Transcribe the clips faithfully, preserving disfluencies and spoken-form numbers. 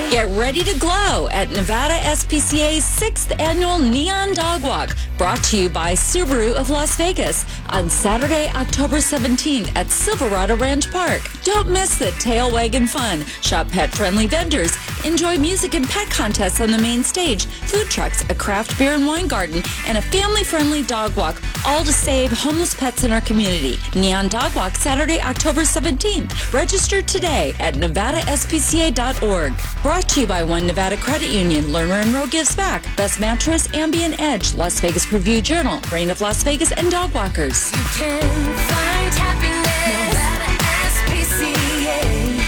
Get ready to glow at Nevada S P C A's sixth Annual Neon Dog Walk, brought to you by Subaru of Las Vegas on Saturday, October seventeenth at Silverado Ranch Park. Don't miss the tail wagging fun. Shop pet-friendly vendors. Enjoy music and pet contests on the main stage, food trucks, a craft beer and wine garden, and a family-friendly dog walk, all to save homeless pets in our community. Neon Dog Walk, Saturday, October seventeenth. Register today at nevada s p c a dot org. Brought to you by One Nevada Credit Union, Lerner and Rowe Gives Back, Best Mattress, Ambient Edge, Las Vegas Review Journal, Reign of Las Vegas, and Dog Walkers. You can find happiness, Nevada S P C A.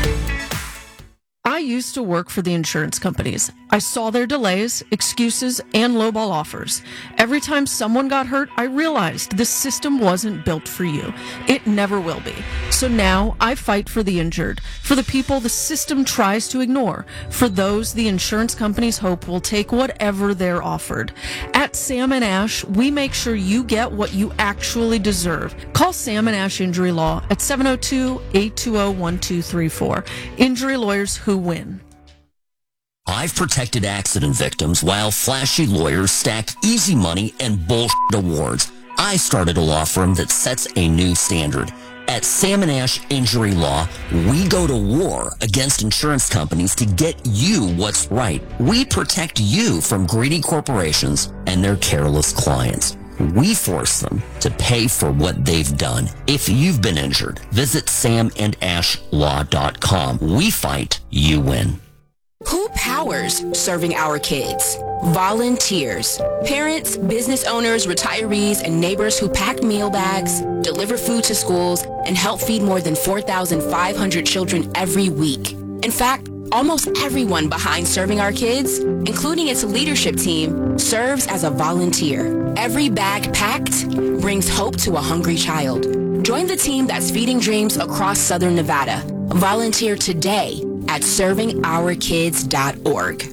I used to work for the insurance companies. I saw their delays, excuses, and lowball offers. Every time someone got hurt, I realized this system wasn't built for you. It never will be. So now I fight for the injured, for the people the system tries to ignore, for those the insurance companies hope will take whatever they're offered. At Sam and Ash, we make sure you get what you actually deserve. Call Sam and Ash Injury Law at seven oh two, eight two oh, one two three four. Injury lawyers who win. I've protected accident victims while flashy lawyers stacked easy money and bullshit awards. I started a law firm that sets a new standard. At Sam and Ash Injury Law, we go to war against insurance companies to get you what's right. We protect you from greedy corporations and their careless clients. We force them to pay for what they've done. If you've been injured, visit sam and ash law dot com. We fight, you win. Who powers serving our kids? Volunteers. Parents, business owners, retirees, and neighbors who pack meal bags, deliver food to schools, and help feed more than four thousand five hundred children every week. In fact, almost everyone behind Serving Our Kids, including its leadership team, serves as a volunteer. Every bag packed brings hope to a hungry child. Join the team that's feeding dreams across Southern Nevada. Volunteer today at serving our kids dot org.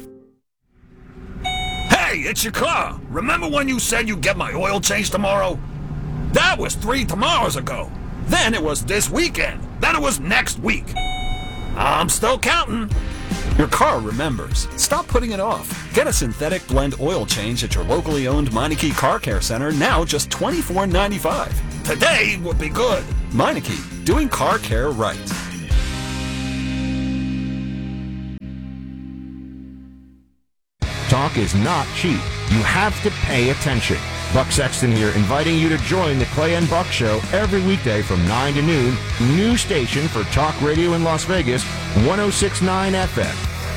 Hey, it's your car. Remember when you said you'd get my oil change tomorrow? That was three tomorrows ago. Then it was this weekend. Then it was next week. I'm still counting. Your car remembers. Stop putting it off. Get a synthetic blend oil change at your locally owned Meineke Car Care Center, now just twenty-four ninety-five. Today would be good. Meineke, doing car care right. Talk is not cheap. You have to pay attention. Buck Sexton here, inviting you to join the Clay and Buck Show every weekday from nine to noon. New station for talk radio in Las Vegas, one oh six point nine F M.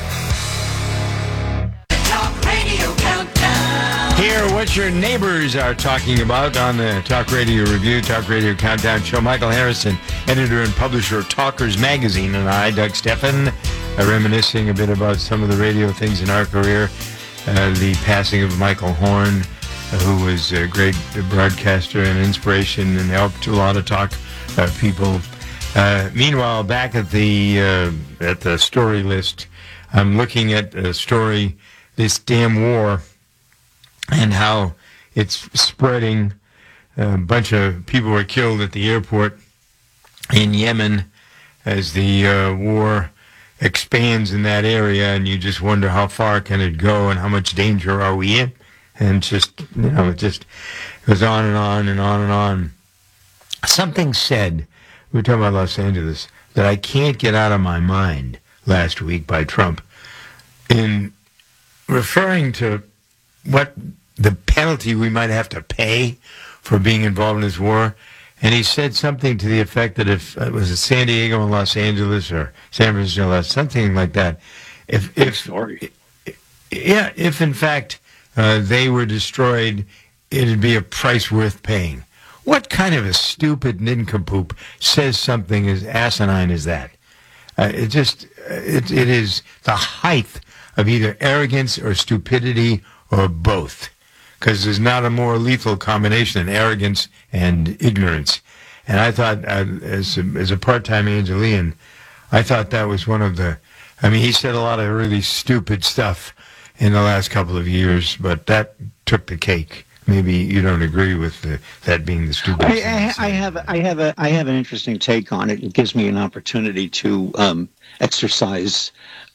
Talk Radio Countdown. Hear what your neighbors are talking about on the Talk Radio Review, Talk Radio Countdown show. Michael Harrison, editor and publisher of Talkers Magazine, and I, Doug Steffen, uh, reminiscing a bit about some of the radio things in our career. Uh, the passing of Michael Horn, uh, who was a great broadcaster and inspiration and helped a lot of talk uh, people. Uh, meanwhile, back at the uh, at the story list, I'm looking at a story, this damn war, and how it's spreading. A bunch of people were killed at the airport in Yemen as the uh, war expands in that area, and you just wonder how far can it go and how much danger are we in. And just, you know, it just goes on and on and on and on. Something said, we were talking about Los Angeles, that I can't get out of my mind last week by Trump in referring to what the penalty we might have to pay for being involved in this war. And he said something to the effect that if it was San Diego and Los Angeles or San Francisco, something like that, if if Sorry. yeah, if in fact uh, they were destroyed, it'd be a price worth paying. What kind of a stupid nincompoop says something as asinine as that? Uh, it just it it is the height of either arrogance or stupidity or both. Because there's not a more lethal combination than arrogance and ignorance. And I thought, uh, as a, as a part-time Angelian, I thought that was one of the, I mean, he said a lot of really stupid stuff in the last couple of years, but that took the cake. Maybe you don't agree with the, that being the stupidest. I, I, I have, I have a, I have an interesting take on it. It gives me an opportunity to um, exercise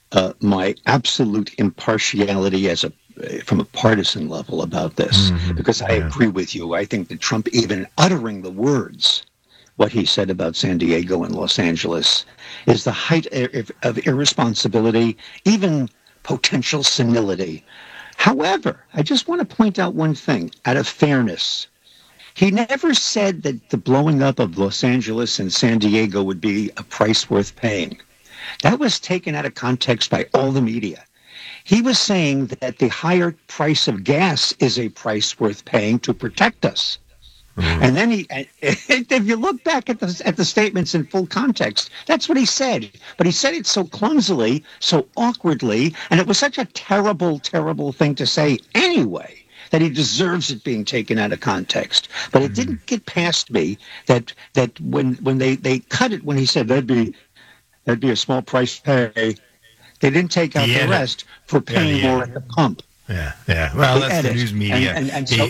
uh, my absolute impartiality as a from a partisan level about this, mm-hmm. because I yeah. agree with you. I think that Trump, even uttering the words, what he said about San Diego and Los Angeles, is the height of, of irresponsibility, even potential senility. However, I just want to point out one thing, out of fairness. He never said that the blowing up of Los Angeles and San Diego would be a price worth paying. That was taken out of context by all the media. He was saying that the higher price of gas is a price worth paying to protect us. Mm-hmm. And then he, if you look back at the at the statements in full context, that's what he said. But he said it so clumsily, so awkwardly, and it was such a terrible, terrible thing to say anyway, that he deserves it being taken out of context. But it didn't get past me that that when when they, they cut it, when he said that'd be that'd be a small price to pay, they didn't take out yeah, the rest for paying yeah, more at the pump. Yeah, yeah. Well, the that's edit. the news media. And, and, and the so,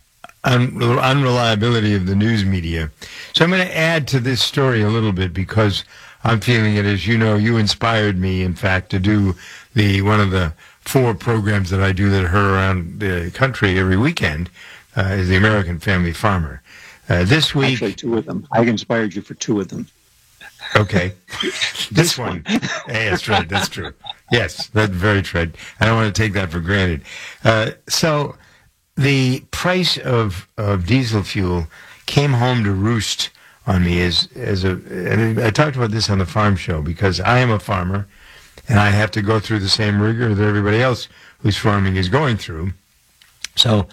un- unreliability of the news media. So I'm going to add to this story a little bit because I'm feeling it. As you know, you inspired me, in fact, to do the one of the four programs that I do that are around the country every weekend uh, is the American Family Farmer. Uh, this week... Actually, two of them. I inspired you for two of them. Okay. This one. Hey, that's right. That's true. Yes, that's very true. I don't want to take that for granted. Uh, so the price of, of diesel fuel came home to roost on me as, as a, and I talked about this on the farm show because I am a farmer and I have to go through the same rigor that everybody else who's farming is going through. So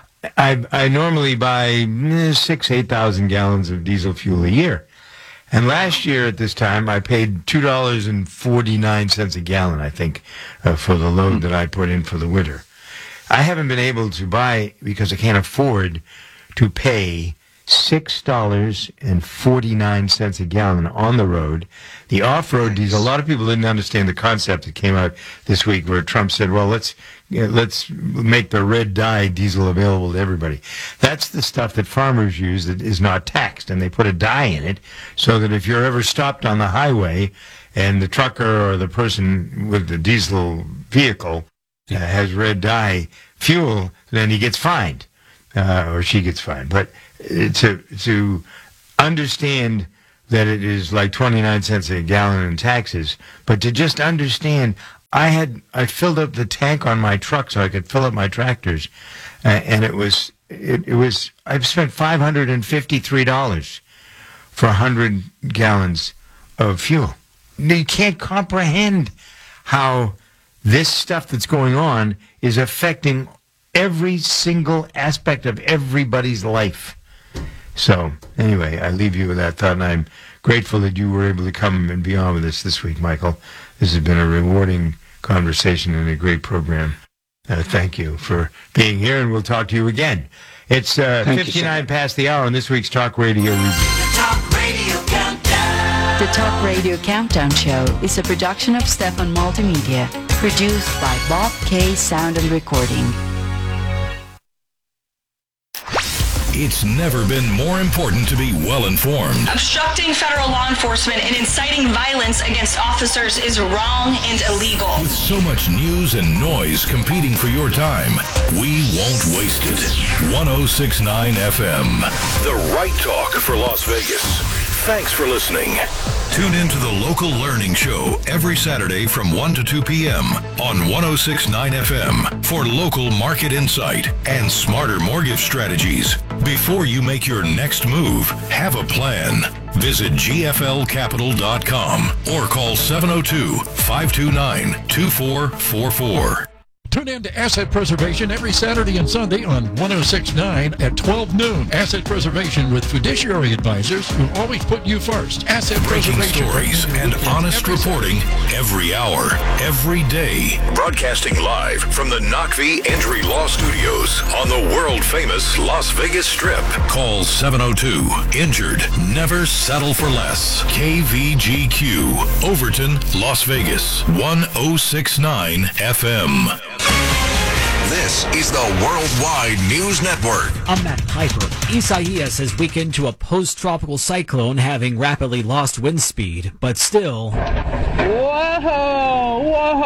I, I normally buy six, eight thousand gallons of diesel fuel a year. And last year at this time, I paid two dollars and forty-nine cents a gallon, I think, uh, for the load that I put in for the winter. I haven't been able to buy, because I can't afford to pay six dollars and forty-nine cents a gallon on the road. The off-road diesel, a lot of people didn't understand the concept that came out this week where Trump said, well, let's you know, let's make the red dye diesel available to everybody. That's the stuff that farmers use that is not taxed, and they put a dye in it so that if you're ever stopped on the highway and the trucker or the person with the diesel vehicle uh, has red dye fuel, then he gets fined, uh, or she gets fined. But to to understand that it is like twenty-nine cents a gallon in taxes, but to just understand, I had I filled up the tank on my truck so I could fill up my tractors, uh, and it was it, it was I've spent five hundred and fifty-three dollars for a hundred gallons of fuel. You can't comprehend how this stuff that's going on is affecting every single aspect of everybody's life. So, anyway, I leave you with that thought, and I'm grateful that you were able to come and be on with us this week, Michael. This has been a rewarding conversation and a great program. Uh, thank you for being here, and we'll talk to you again. It's uh, fifty-nine you, past the hour on this week's Talk Radio Review. The Talk Radio Countdown. The Talk Radio Countdown Show is a production of Stefan Multimedia, produced by Bob K. Sound and Recording. It's never been more important to be well-informed. Obstructing federal law enforcement and inciting violence against officers is wrong and illegal. With so much news and noise competing for your time, we won't waste it. one oh six point nine F M, the right talk for Las Vegas. Thanks for listening. Tune in to the Local Learning Show every Saturday from one to two p.m. on one oh six point nine F M for local market insight and smarter mortgage strategies. Before you make your next move, have a plan. Visit G F L capital dot com or call seven oh two, five two nine, two four four four. Tune in to Asset Preservation every Saturday and Sunday on one oh six point nine at twelve noon. Asset Preservation with fiduciary advisors who always put you first. Asset Breaking Preservation. Stories and honest reporting every hour, every day. Broadcasting live from the Knockvie Injury Law Studios on the world-famous Las Vegas Strip. Call seven oh two, injured. Never settle for less. K V G Q, Overton, Las Vegas, one oh six point nine F M. This is the Worldwide News Network. I'm Matt Piper. Isaias has weakened to a post-tropical cyclone, having rapidly lost wind speed, but still... Whoa! Whoa!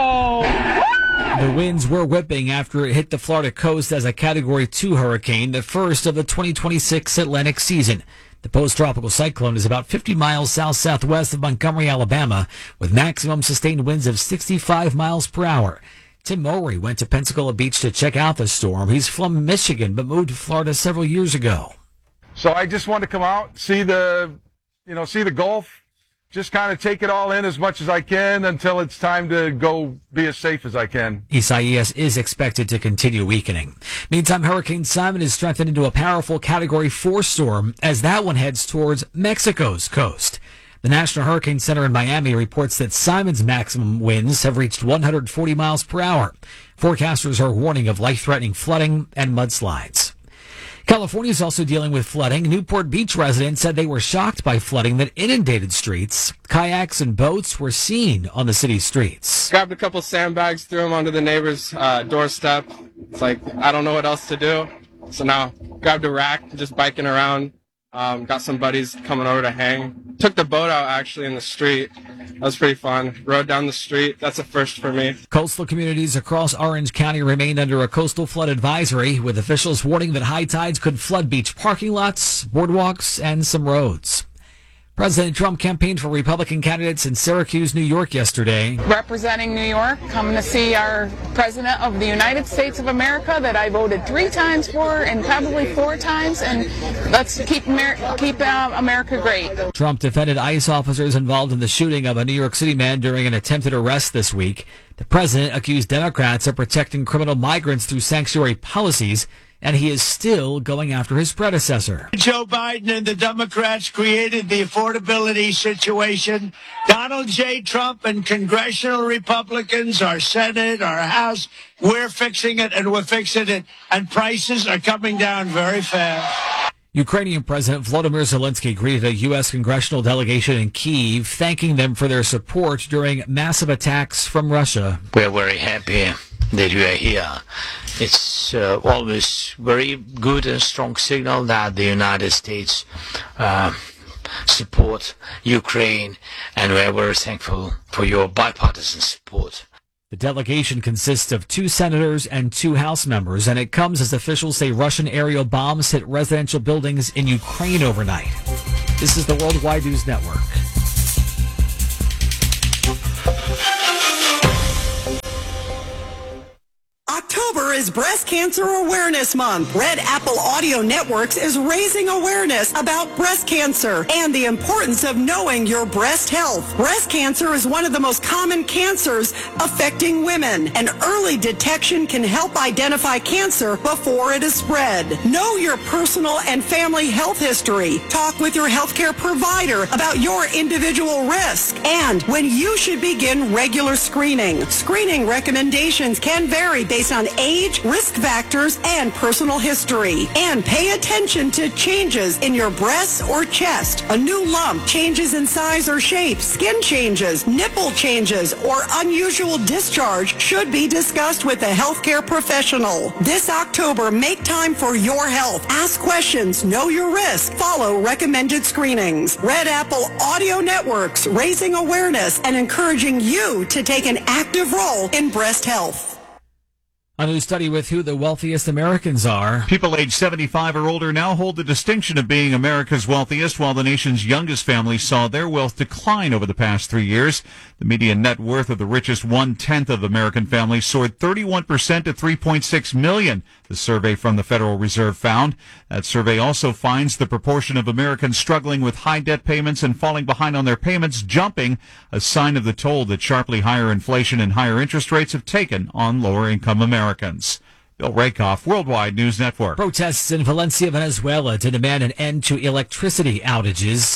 The winds were whipping after it hit the Florida coast as a Category two hurricane, the first of the twenty twenty-six Atlantic season. The post-tropical cyclone is about fifty miles south-southwest of Montgomery, Alabama, with maximum sustained winds of sixty-five miles per hour. Tim Mowry went to Pensacola Beach to check out the storm. He's from Michigan, but moved to Florida several years ago. So I just wanted to come out, see the, you know, see the Gulf, just kind of take it all in as much as I can until it's time to go be as safe as I can. Isaias is expected to continue weakening. Meantime, Hurricane Simon is strengthened into a powerful Category four storm as that one heads towards Mexico's coast. The National Hurricane Center in Miami reports that Simon's maximum winds have reached one hundred forty miles per hour. Forecasters are warning of life-threatening flooding and mudslides. California is also dealing with flooding. Newport Beach residents said they were shocked by flooding that inundated streets. Kayaks and boats were seen on the city's streets. Grabbed a couple sandbags, threw them onto the neighbor's uh, doorstep. It's like, I don't know what else to do. So now, grabbed a rack, just biking around. Um, got some buddies coming over to hang. Took the boat out, actually, in the street. That was pretty fun. Rode down the street. That's a first for me. Coastal communities across Orange County remained under a coastal flood advisory, with officials warning that high tides could flood beach parking lots, boardwalks, and some roads. President Trump campaigned for Republican candidates in Syracuse, New York yesterday. Representing New York, coming to see our President of the United States of America that I voted three times for and probably four times, and let's keep, Amer- keep uh, America great. Trump defended ICE officers involved in the shooting of a New York City man during an attempted arrest this week. The president accused Democrats of protecting criminal migrants through sanctuary policies, and he is still going after his predecessor. Joe Biden and the Democrats created the affordability situation. Donald J. Trump and congressional Republicans, our Senate, our House, we're fixing it, and we're fixing it, and prices are coming down very fast. Ukrainian President Volodymyr Zelensky greeted a U S congressional delegation in Kyiv, thanking them for their support during massive attacks from Russia. We're very happy that you are here. It's uh, always very good and strong signal that the United States uh, support Ukraine, and we're very thankful for your bipartisan support. The delegation consists of two senators and two House members, and it comes as officials say Russian aerial bombs hit residential buildings in Ukraine overnight. This is the Worldwide News Network. October is Breast Cancer Awareness Month. Red Apple Audio Networks is raising awareness about breast cancer and the importance of knowing your breast health. Breast cancer is one of the most common cancers affecting women, and early detection can help identify cancer before it is spread. Know your personal and family health history. Talk with your healthcare provider about your individual risk and when you should begin regular screening. Screening recommendations can vary based on age, risk factors, and personal history. And pay attention to changes in your breasts or chest. A new lump, changes in size or shape, skin changes, nipple changes, or unusual discharge should be discussed with a healthcare professional. This October, make time for your health. Ask questions, know your risk, follow recommended screenings. Red Apple Audio Networks, raising awareness and encouraging you to take an active role in breast health. A new study with who the wealthiest Americans are. People age seventy-five or older now hold the distinction of being America's wealthiest, while the nation's youngest families saw their wealth decline over the past three years. The median net worth of the richest one-tenth of American families soared thirty-one percent to three point six million dollars, the survey from the Federal Reserve found. That survey also finds the proportion of Americans struggling with high debt payments and falling behind on their payments jumping, a sign of the toll that sharply higher inflation and higher interest rates have taken on lower-income Americans. Bill Rakoff, Worldwide News Network. Protests in Valencia, Venezuela to demand an end to electricity outages.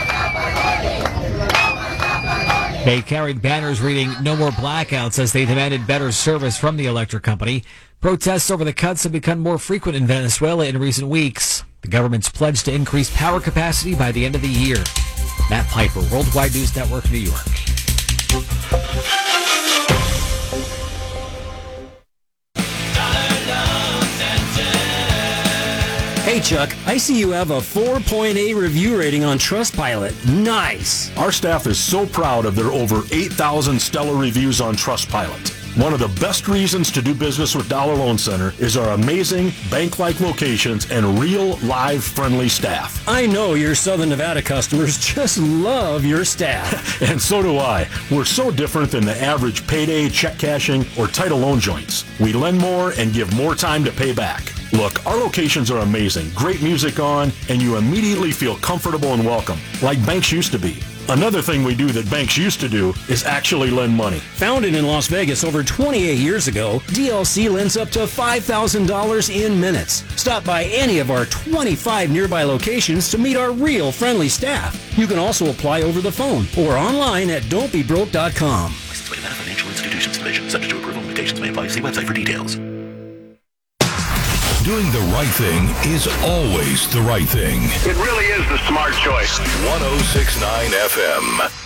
They carried banners reading "No More Blackouts" as they demanded better service from the electric company. Protests over the cuts have become more frequent in Venezuela in recent weeks. The government's pledged to increase power capacity by the end of the year. Matt Piper, Worldwide News Network, New York. Hey, Chuck, I see you have a four point eight review rating on Trustpilot. Nice. Our staff is so proud of their over eight thousand stellar reviews on Trustpilot. One of the best reasons to do business with Dollar Loan Center is our amazing bank-like locations and real, live, friendly staff. I know your Southern Nevada customers just love your staff. And so do I. We're so different than the average payday, check cashing, or title loan joints. We lend more and give more time to pay back. Look, our locations are amazing, great music on, and you immediately feel comfortable and welcome, like banks used to be. Another thing we do that banks used to do is actually lend money. Founded in Las Vegas over twenty-eight years ago, D L C lends up to five thousand dollars in minutes. Stop by any of our twenty-five nearby locations to meet our real friendly staff. You can also apply over the phone or online at don't be broke dot com. Licensed by Nevada Financial Institutions Division. Subject to approval. Limitations may apply. See website for details. Doing the right thing is always the right thing. It really is the smart choice. one oh six point nine F M.